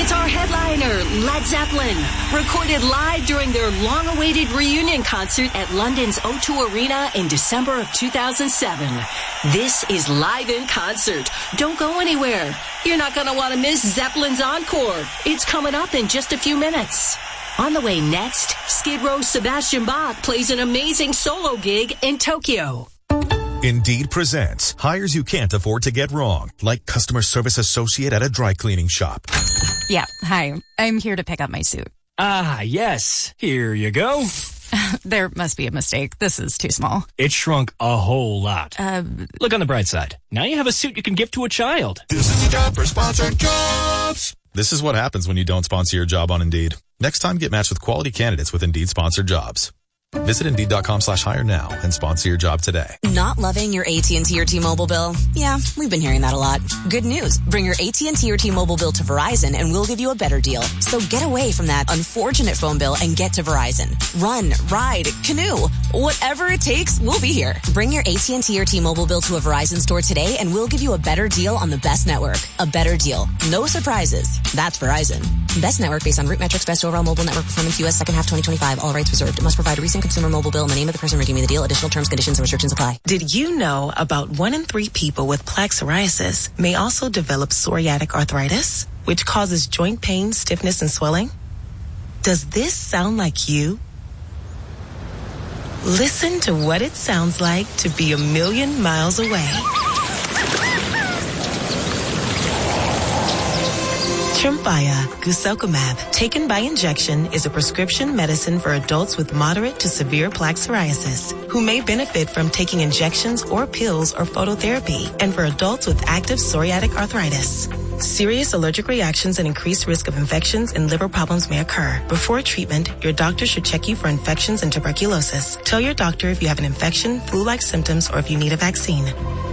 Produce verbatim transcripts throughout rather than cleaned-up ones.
It's our headliner, Led Zeppelin, recorded live during their long-awaited reunion concert at London's O two Arena in December of two thousand seven. This is Live in Concert. Don't go anywhere. You're not going to want to miss Zeppelin's encore. It's coming up in just a few minutes. On the way next, Skid Row's Sebastian Bach plays an amazing solo gig in Tokyo. Indeed presents hires you can't afford to get wrong, like customer service associate at a dry cleaning shop. Yeah, hi. I'm here to pick up my suit. Ah, yes. Here you go. There must be a mistake. This is too small. It shrunk a whole lot. Uh, Look on the bright side. Now you have a suit you can give to a child. This is a job for sponsored jobs. This is what happens when you don't sponsor your job on Indeed. Next time, get matched with quality candidates with Indeed sponsored jobs. Visit Indeed.com slash hire now and sponsor your job today. Not loving your A T and T or T-Mobile bill? Yeah, we've been hearing that a lot. Good news. Bring your A T and T or T-Mobile bill to Verizon and we'll give you a better deal. So get away from that unfortunate phone bill and get to Verizon. Run, ride, canoe. Whatever it takes, we'll be here. Bring your A T and T or T-Mobile bill to a Verizon store today and we'll give you a better deal on the best network. A better deal. No surprises. That's Verizon. Best network based on root metrics, best overall mobile network performance, U S second half twenty twenty-five. All rights reserved. It must provide a recent consumer mobile bill and the name of the person redeeming the deal. Additional terms, conditions, and restrictions apply. Did you know about one in three people with plaque psoriasis may also develop psoriatic arthritis, which causes joint pain, stiffness, and swelling? Does this sound like you? Listen to what it sounds like to be a million miles away. Tremfya guselkumab, taken by injection, is a prescription medicine for adults with moderate to severe plaque psoriasis who may benefit from taking injections or pills or phototherapy, and for adults with active psoriatic arthritis. Serious allergic reactions and increased risk of infections and liver problems may occur. Before treatment, your doctor should check you for infections and tuberculosis. Tell your doctor if you have an infection, flu-like symptoms, or if you need a vaccine.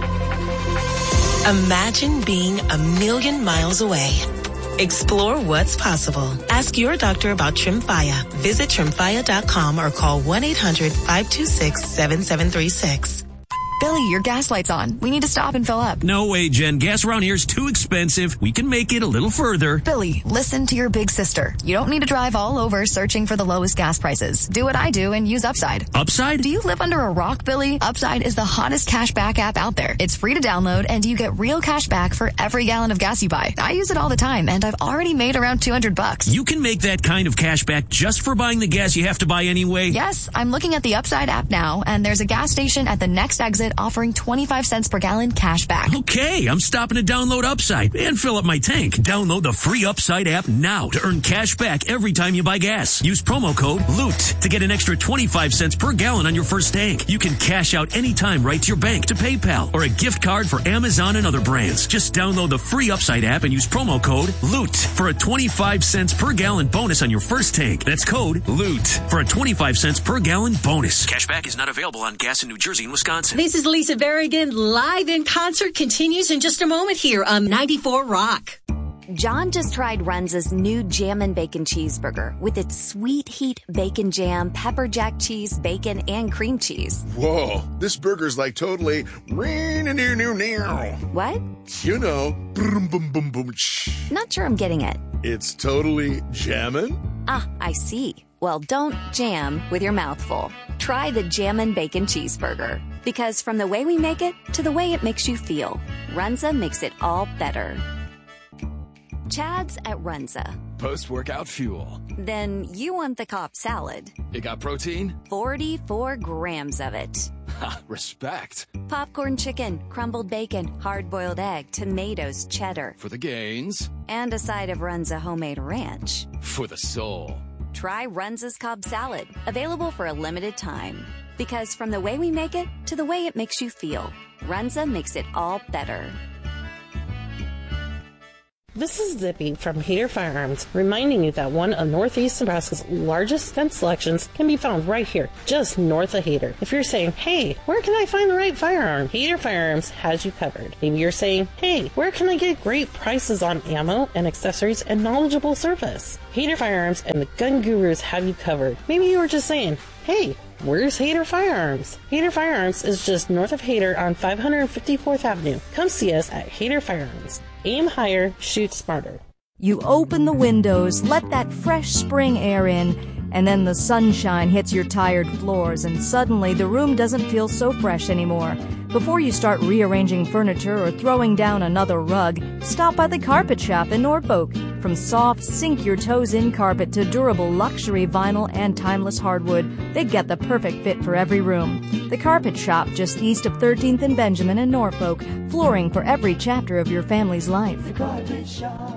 Imagine being a million miles away. Explore what's possible. Ask your doctor about Tremfya. Visit tremfya dot com or call one eight hundred five two six seven seven three six. Billy, your gas light's on. We need to stop and fill up. No way, Jen. Gas around here is too expensive. We can make it a little further. Billy, listen to your big sister. You don't need to drive all over searching for the lowest gas prices. Do what I do and use Upside. Upside? Do you live under a rock, Billy? Upside is the hottest cash back app out there. It's free to download, and you get real cash back for every gallon of gas you buy. I use it all the time, and I've already made around two hundred bucks. You can make that kind of cash back just for buying the gas you have to buy anyway? Yes, I'm looking at the Upside app now, and there's a gas station at the next exit offering twenty-five cents per gallon cash back. Okay, I'm stopping to download Upside and fill up my tank. Download the free Upside app now to earn cash back every time you buy gas. Use promo code LOOT to get an extra twenty-five cents per gallon on your first tank. You can cash out anytime right to your bank, to PayPal, or a gift card for Amazon and other brands. Just download the free Upside app and use promo code LOOT for a twenty-five cents per gallon bonus on your first tank. That's code LOOT for a twenty-five cents per gallon bonus. Cash back is not available on gas in New Jersey and Wisconsin. This is Lisa Berrigan. Live in Concert continues in just a moment here on ninety-four Rock. John just tried Runza's new Jammin' Bacon Cheeseburger with its sweet heat bacon jam, pepper jack cheese, bacon, and cream cheese. Whoa, this burger's like totally... What? You know. Boom, boom, boom, boom. Not sure I'm getting it. It's totally jammin'? Ah, I see. Well, don't jam with your mouth full. Try the Jammin' Bacon Cheeseburger. Because from the way we make it to the way it makes you feel, Runza makes it all better. Chad's at Runza. Post-workout fuel. Then you want the Cobb salad. It got protein? forty-four grams of it. Ha, respect. Popcorn chicken, crumbled bacon, hard-boiled egg, tomatoes, cheddar. For the gains. And a side of Runza homemade ranch. For the soul. Try Runza's Cobb salad. Available for a limited time. Because from the way we make it to the way it makes you feel, Runza makes it all better. This is Zippy from Hader Firearms, reminding you that one of Northeast Nebraska's largest gun selections can be found right here, just north of Hader. If you're saying, hey, where can I find the right firearm? Hader Firearms has you covered. Maybe you're saying, hey, where can I get great prices on ammo and accessories and knowledgeable service? Hader Firearms and the Gun Gurus have you covered. Maybe you were just saying, hey, where's Hader Firearms? Hader Firearms is just north of Hader on five hundred fifty-fourth Avenue. Come see us at Hader Firearms. Aim higher, shoot smarter. You open the windows, let that fresh spring air in, and then the sunshine hits your tired floors, and suddenly the room doesn't feel so fresh anymore. Before you start rearranging furniture or throwing down another rug, stop by the Carpet Shop in Norfolk. From soft, sink-your-toes-in carpet to durable luxury vinyl and timeless hardwood, they get the perfect fit for every room. The Carpet Shop, just east of thirteenth and Benjamin in Norfolk, flooring for every chapter of your family's life. The Carpet Shop.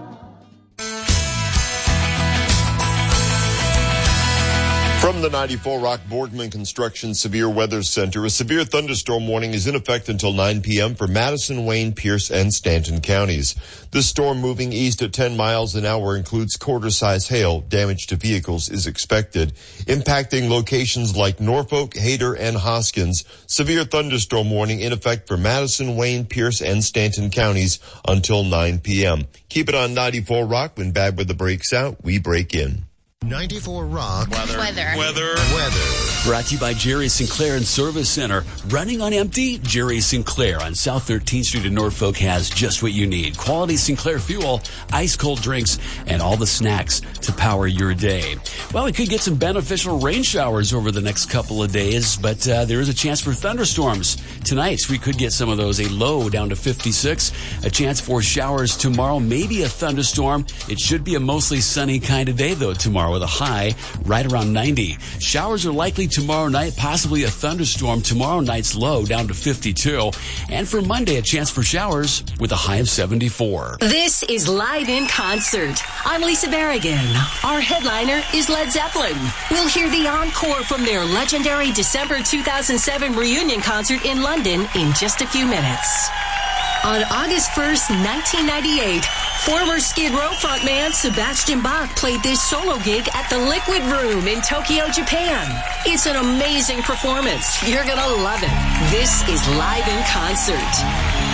From the ninety-four Rock Boardman Construction Severe Weather Center, a severe thunderstorm warning is in effect until nine p.m. for Madison, Wayne, Pierce, and Stanton counties. This storm moving east at ten miles an hour includes quarter-size hail. Damage to vehicles is expected, impacting locations like Norfolk, Hayter, and Hoskins. Severe thunderstorm warning in effect for Madison, Wayne, Pierce, and Stanton counties until nine p.m. Keep it on ninety-four Rock. When bad weather breaks out, we break in. ninety-four Rock. Weather. Weather. Weather. Weather. Brought to you by Jerry Sinclair and Service Center. Running on empty? Jerry Sinclair on South thirteenth Street in Norfolk has just what you need. Quality Sinclair fuel, ice cold drinks, and all the snacks to power your day. Well, we could get some beneficial rain showers over the next couple of days, but uh, there is a chance for thunderstorms. Tonight, we could get some of those, a low down to fifty-six. A chance for showers tomorrow, maybe a thunderstorm. It should be a mostly sunny kind of day, though, tomorrow with a high right around ninety. Showers are likely tomorrow night, possibly a thunderstorm. Tomorrow night's low down to fifty-two. And for Monday, a chance for showers with a high of seventy-four. This is Live in Concert. I'm Lisa Berrigan. Our headliner is Led Zeppelin. We'll hear the encore from their legendary December two thousand seven reunion concert in London in just a few minutes. On August first, nineteen ninety-eight, former Skid Row frontman Sebastian Bach played this solo gig at the Liquid Room in Tokyo, Japan. It's an amazing performance. You're gonna love it. This is Live in Concert.